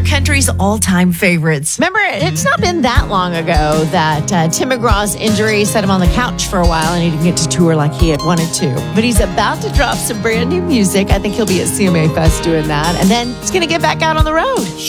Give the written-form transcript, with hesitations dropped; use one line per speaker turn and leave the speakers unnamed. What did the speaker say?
country's all-time favorites.
Remember, it's not been that long ago that Tim McGraw's injury set him on the couch for a while and he didn't get to tour like he had wanted to. But he's about to drop some brand new music. I think he'll be at CMA Fest doing that. And then he's going to get back out on the road.